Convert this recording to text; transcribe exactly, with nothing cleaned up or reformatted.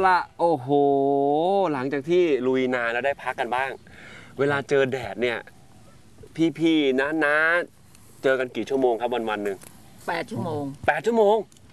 ละโอ้โหหลังจากที่ลุยนาแล้วได้พักกันบ้างเวลาเจอแดดเนี่ยพี่ๆนะนะเจอกันกี่ชั่วโมงครับวันวันหนึ่งแปดชั่วโมงแปดชั่วโมง